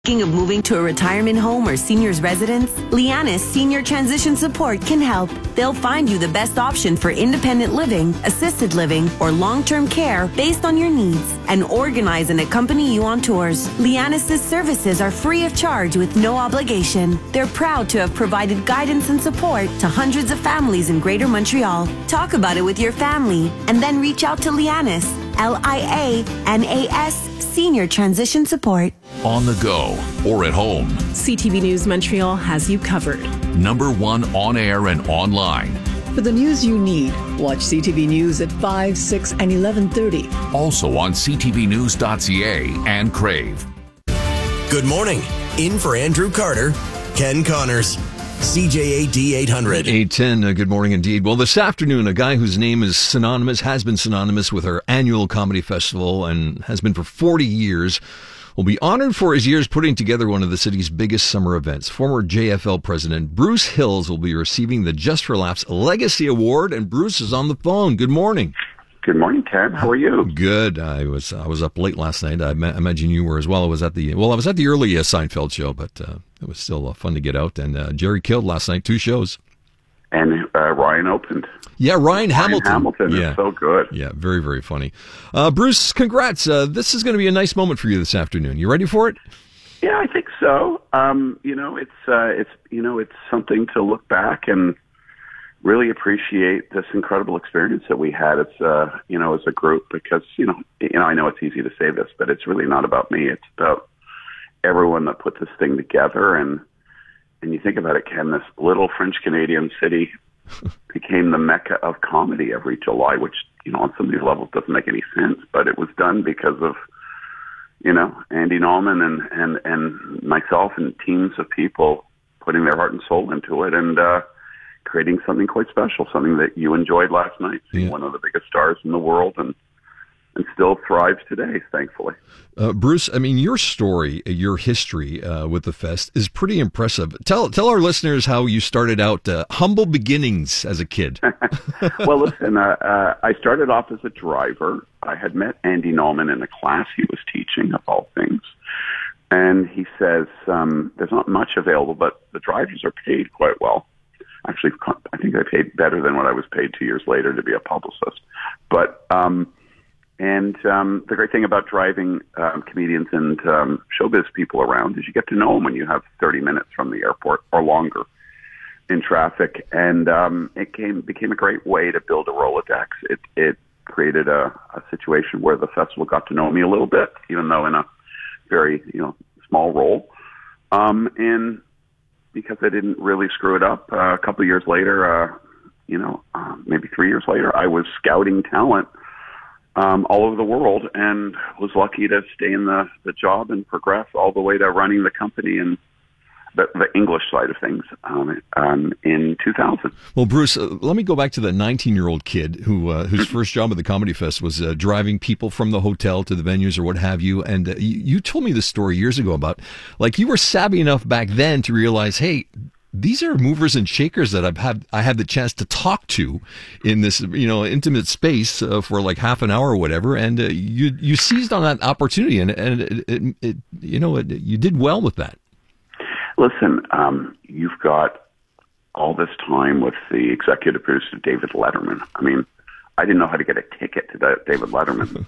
Thinking of moving to a retirement home or senior's residence? Lianis Senior Transition Support can help. They'll find you the best option for independent living, assisted living, or long-term care based on your needs and organize and accompany you on tours. Lianis' services are free of charge with no obligation. They're proud to have provided guidance and support to hundreds of families in Greater Montreal. Talk about it with your family and then reach out to Lianis, Lianas Senior Transition Support. On the go or at home, CTV News Montreal has you covered. #1 on air and online. For the news you need, watch CTV News at 5, 6, and 11:30. Also on ctvnews.ca and Crave. Good morning. In for Andrew Carter, Ken Connors. CJAD 800. 810, good morning indeed. Well, this afternoon, a guy whose name is has been synonymous with our annual comedy festival and has been for 40 years, will be honored for his years putting together one of the city's biggest summer events. Former JFL president Bruce Hills will be receiving the Just for Laughs Legacy Award, and Bruce is on the phone. Good morning. Good morning, Ken. How are you? Good. I was up late last night. I imagine you were as well. I was at the early Seinfeld show, but it was still fun to get out. And Jerry killed last night, 2 shows. And Ryan opened. Yeah, Ryan Hamilton. Hamilton is so good. Yeah, very, very funny. Bruce, congrats. This is going to be a nice moment for you this afternoon. You ready for it? Yeah, I think so. It's something to look back and really appreciate this incredible experience that we had as a group, because I know it's easy to say this, but it's really not about me. It's about everyone that put this thing together. And you think about it, Ken, this little French Canadian city became the mecca of comedy every July, which on some of these levels doesn't make any sense, but it was done because of Andy Nallman and myself and teams of people putting their heart and soul into it, and creating something quite special, something that you enjoyed last night, one of the biggest stars in the world, and still thrives today, thankfully. Bruce, I mean, your story, your history with the fest is pretty impressive. Tell our listeners how you started out, humble beginnings as a kid. Well, listen, I started off as a driver. I had met Andy Nallman in a class he was teaching, of all things. And he says, there's not much available, but the drivers are paid quite well. Actually, I think I paid better than what I was paid 2 years later to be a publicist. But the great thing about driving comedians and showbiz people around is you get to know them when you have 30 minutes from the airport or longer in traffic. And it became a great way to build a Rolodex. It created a situation where the festival got to know me a little bit, even though in a very small role. And because I didn't really screw it up, a couple of years later, maybe 3 years later, I was scouting talent all over the world, and was lucky to stay in the job and progress all the way to running the company and the English side of things in 2000. Well, Bruce, let me go back to the 19-year-old kid whose first job at the Comedy Fest was driving people from the hotel to the venues or what have you. And you told me this story years ago about, like, you were savvy enough back then to realize, hey, these are movers and shakers that I had the chance to talk to in this intimate space for like half an hour or whatever, and you seized on that opportunity, and you did well with that. Listen, you've got all this time with the executive producer, David Letterman. I mean, I didn't know how to get a ticket to David Letterman,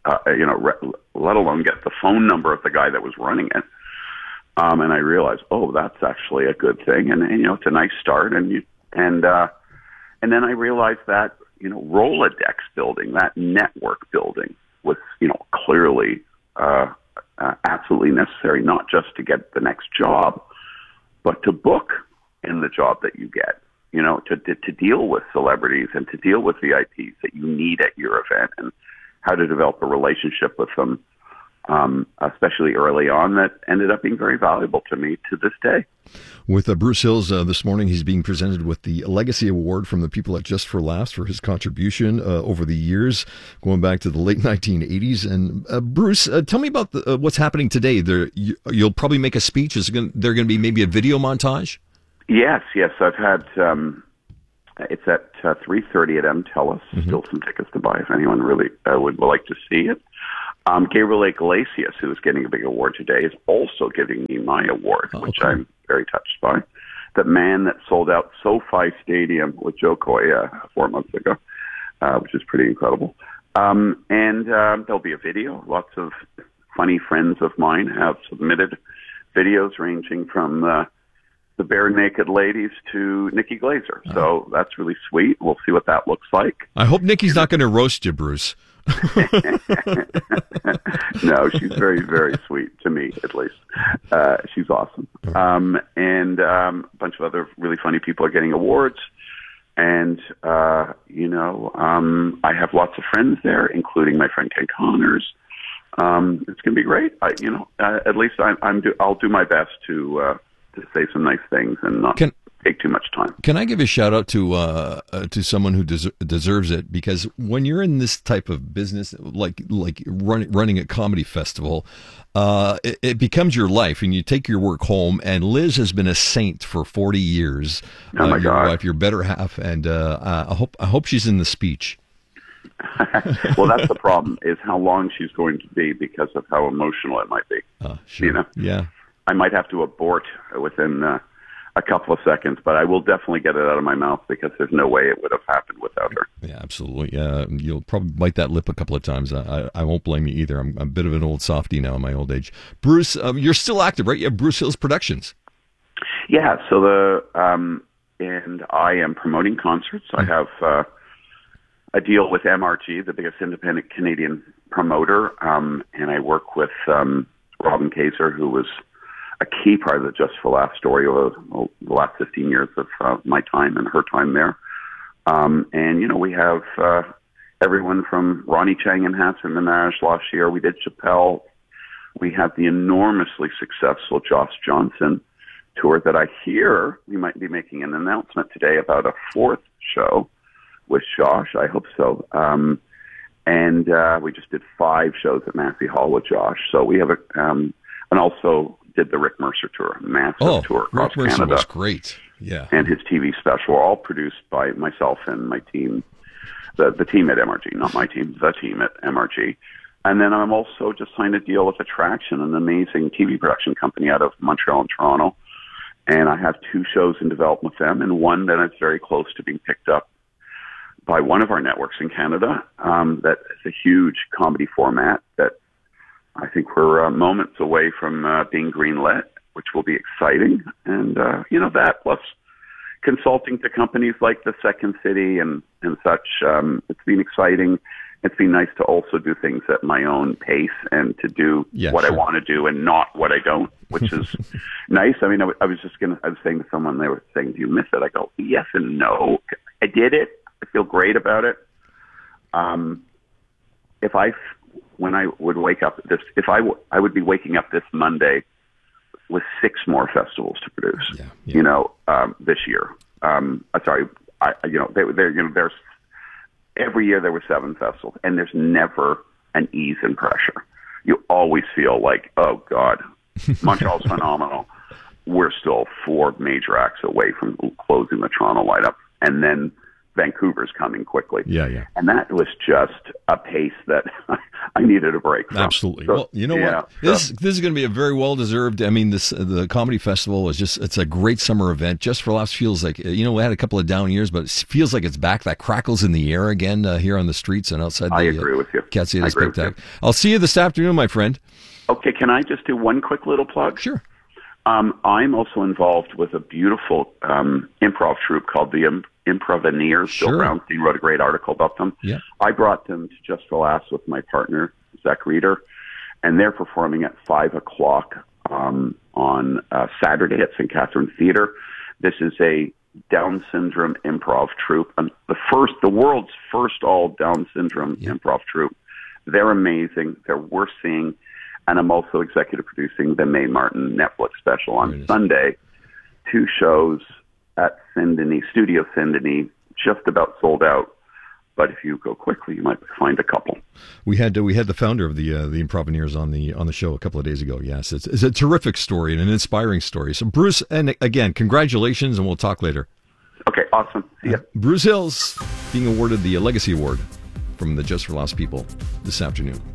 let alone get the phone number of the guy that was running it. And I realized, that's actually a good thing, and it's a nice start. And then I realized that Rolodex building, that network building, was clearly absolutely necessary, not just to get the next job, but to book in the job that you get, to deal with celebrities and to deal with VIPs that you need at your event, and how to develop a relationship with them, especially early on, that ended up being very valuable to me to this day. With Bruce Hills this morning, he's being presented with the Legacy Award from the people at Just for Laughs for his contribution over the years, going back to the late 1980s. And Bruce, tell me about what's happening today. You'll probably make a speech. Is there going to be maybe a video montage? Yes. I've had, it's at 3:30 at MTELUS. Still some tickets to buy if anyone really would like to see it. Gabriel Iglesias, who is getting a big award today, is also giving me my award, which I'm very touched by. The man that sold out SoFi Stadium with Joe Coy 4 months ago, which is pretty incredible. And there'll be a video. Lots of funny friends of mine have submitted videos ranging from the bare naked ladies to Nikki Glaser. So that's really sweet. We'll see what that looks like. I hope Nikki's not going to roast you, Bruce. No, she's very, very sweet to me, at least. She's awesome. And a bunch of other really funny people are getting awards. And, I have lots of friends there, including my friend Ken Connors. It's going to be great. At least I'll do my best to say some nice things and not take too much time. Can I give a shout out to someone who deserves it? Because when you're in this type of business, like running a comedy festival, it becomes your life, and you take your work home. And Liz has been a saint for 40 years. Oh my God! Wife, your better half, and I hope she's in the speech. Well, that's the problem, is how long she's going to be because of how emotional it might be. Sure. Yeah. I might have to abort within a couple of seconds, but I will definitely get it out of my mouth because there's no way it would have happened without her. Yeah, absolutely. You'll probably bite that lip a couple of times. I won't blame you either. I'm a bit of an old softie now in my old age. Bruce, you're still active, right? You have Bruce Hills Productions. Yeah, so and I am promoting concerts. I have a deal with MRG, the biggest independent Canadian promoter, and I work with Robin Kaiser, who was a key part of the Just for Laughs story over the last 15 years of my time and her time there. And, we have everyone from Ronnie Chang and Hansel Minaj last year. We did Chappelle. We have the enormously successful Josh Johnson tour that I hear we might be making an announcement today about a fourth show with Josh. I hope so. And we just did 5 shows at Massey Hall with Josh. So we have and also did the Rick Mercer tour, massive tour across Rick Mercer Canada. was great. Yeah. And his TV special, all produced by myself and my team, the team at MRG, not my team, the team at MRG. And then I'm also just signed a deal with Attraction, an amazing TV production company out of Montreal and Toronto. And I have 2 shows in development with them, and one that is very close to being picked up by one of our networks in Canada. That is a huge comedy format that I think we're moments away from being greenlit, which will be exciting. And, that plus consulting to companies like the Second City and such. It's been exciting. It's been nice to also do things at my own pace and to do what I want to do and not what I don't, which is nice. I mean, I was saying to someone, they were saying, do you miss it? I go, yes and no. I did it. I feel great about it. When I would wake up I would be waking up this Monday with 6 more festivals to produce. This year. There's every year there were 7 festivals, and there's never an ease in pressure. You always feel like, oh God, Montreal's phenomenal. We're still 4 major acts away from closing the Toronto lineup, and then Vancouver's coming quickly. Yeah. And that was just a pace that I needed a break from. Absolutely. So, well, you know what? This is going to be a very well-deserved, the comedy festival it's a great summer event. Just for Laughs feels like, we had a couple of down years, but it feels like it's back. That crackle's in the air again here on the streets and outside I agree with you. Cat Theatre Spectacle. I'll see you this afternoon, my friend. Okay, can I just do one quick little plug? Sure. I'm also involved with a beautiful improv troupe called the Improvineers. Sure. Bill Brownstein wrote a great article about them. Yeah. I brought them to Just for Laughs with my partner, Zach Reeder, and they're performing at 5 o'clock on Saturday at St. Catherine Theatre. This is a Down syndrome improv troupe, the world's first all Down syndrome improv troupe. They're amazing. They're worth seeing. And I'm also executive producing the Mae Martin Netflix special on Sunday. 2 shows at Studio Saint-Denis, just about sold out. But if you go quickly, you might find a couple. We had the founder of the Improvineers on the show a couple of days ago. Yes, it's a terrific story and an inspiring story. So Bruce, and again, congratulations, and we'll talk later. Okay, awesome. See ya. Bruce Hills being awarded the Legacy Award from the Just for Laughs people this afternoon.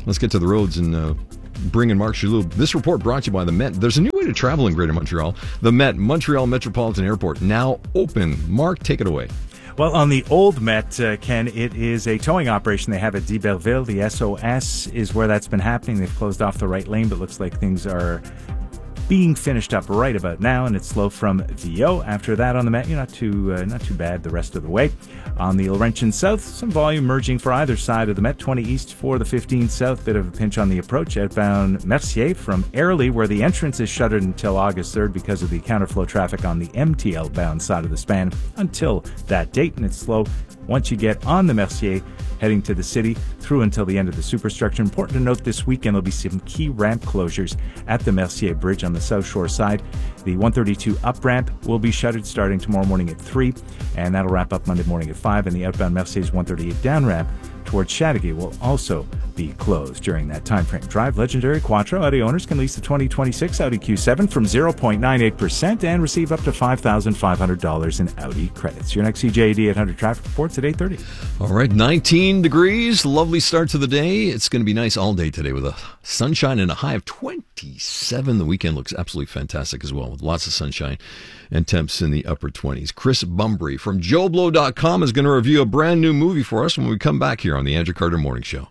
Let's get to the roads and bring in Mark Chaloux. This report brought to you by the Met. There's a new way to travel in Greater Montreal. The Met, Montreal Metropolitan Airport, now open. Mark, take it away. Well, on the old Met, Ken, it is a towing operation they have at d'Iberville. The SOS is where that's been happening. They've closed off the right lane, but looks like things are being finished up right about now, and it's slow from VO. After that on the Met, you're not too bad the rest of the way. On the Laurentian South, some volume merging for either side of the Met. 20 East for the 15 South, bit of a pinch on the approach. Outbound Mercier from Airlie, where the entrance is shuttered until August 3rd because of the counterflow traffic on the MTL bound side of the span until that date, and it's slow once you get on the Mercier heading to the city through until the end of the superstructure. Important to note this weekend there'll be some key ramp closures at the Mercier Bridge on the South Shore side. The 132 up ramp will be shuttered starting tomorrow morning at 3, and that'll wrap up Monday morning at 5, and the outbound Mercier's 138 down ramp towards Chateauguay will also be closed during that time frame. Drive legendary Quattro. Audi owners can lease the 2026 Audi Q7 from 0.98% and receive up to $5,500 in Audi credits. Your next CJAD 800 traffic reports at 8:30. All right, 19 degrees. Lovely start to the day. It's going to be nice all day today with a sunshine and a high of 27. The weekend looks absolutely fantastic as well, with lots of sunshine and temps in the upper 20s. Chris Bumbry from JoBlo.com is going to review a brand new movie for us when we come back here on the Andrew Carter Morning Show.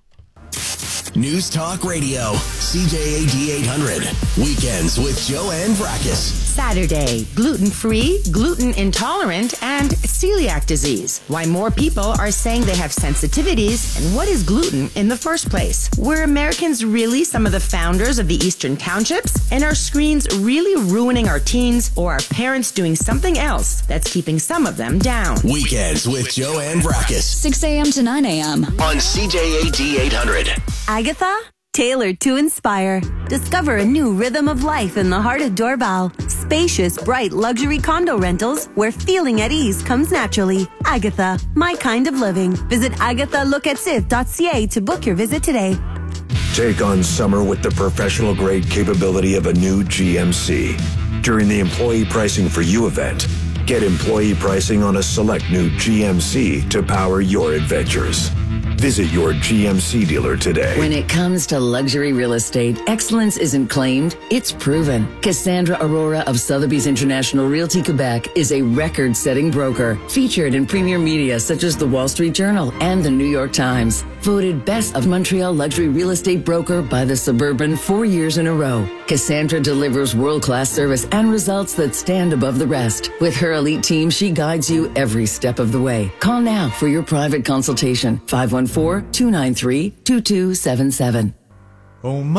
News Talk Radio, CJAD 800. Weekends with Joanne Fracas. Saturday, gluten-free, gluten intolerant, and celiac disease. Why more people are saying they have sensitivities, and what is gluten in the first place? Were Americans really some of the founders of the Eastern Townships? And are screens really ruining our teens, or are parents doing something else that's keeping some of them down? Weekends with Joanne Fracas. 6 a.m. to 9 a.m. on CJAD 800. Agatha, tailored to inspire. Discover a new rhythm of life in the heart of Dorval. Spacious, bright luxury condo rentals where feeling at ease comes naturally. Agatha, my kind of living. Visit agathalookatsif.ca to book your visit today. Take on summer with the professional-grade capability of a new GMC. During the Employee Pricing for You event, get employee pricing on a select new GMC to power your adventures. Visit your GMC dealer today. When it comes to luxury real estate, excellence isn't claimed, it's proven. Cassandra Aurora of Sotheby's International Realty Quebec is a record-setting broker, featured in premier media such as the Wall Street Journal and the New York Times. Voted Best of Montreal Luxury Real Estate Broker by the Suburban 4 years in a row. Cassandra delivers world-class service and results that stand above the rest. With her elite team, she guides you every step of the way. Call now for your private consultation. 514-293-2277. Oh my.